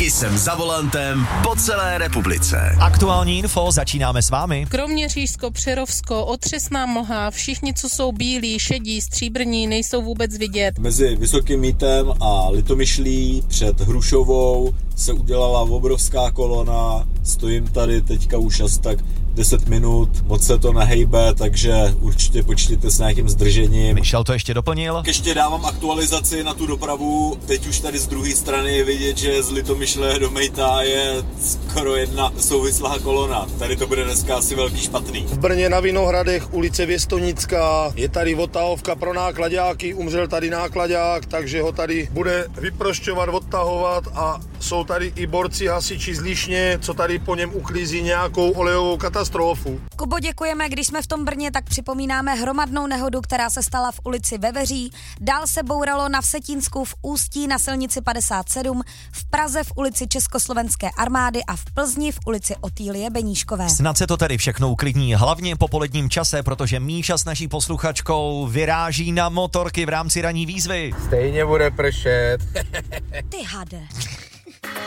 Jsem za volantem po celé republice. Aktuální info začínáme s vámi. Kroměřížsko, Přerovsko, otřesná mlha, všichni, co jsou bílí, šedí, stříbrní, nejsou vůbec vidět. Mezi Vysokým Mýtem a Litomyšlí před Hrušovou se udělala obrovská kolona. Stojím tady teďka už asi tak 10 minut, moc se to nehejbe, takže určitě počtěte s nějakým zdržením. Michal to ještě doplnil. Ještě dávám aktualizaci na tu dopravu. Teď už tady z druhé strany je vidět, že z Litomyšle do Mejta je skoro jedna souvislá kolona. Tady to bude dneska asi velký špatný. V Brně na Vinohradech ulice Věstonická, je tady odtahovka pro náklaďáky, umřel tady náklaďák, takže ho tady bude vyprošťovat, odtahovat a jsou tady i borci hasiči z Líšně, co tady po něm uklízí nějakou olejovou katastrofu. Kubo, děkujeme, když jsme v tom Brně, tak připomínáme hromadnou nehodu, která se stala v ulici Veveří, dál se bouralo na Vsetínsku, v Ústí na silnici 57, v Praze v ulici Československé armády a v Plzni v ulici Otýlie Beníškové. Snad se to tady všechno uklidní, hlavně po poledním čase, protože Míša s naší posluchačkou vyráží na motorky v rámci ranní výzvy. Stejně bude pršet. Ty hade.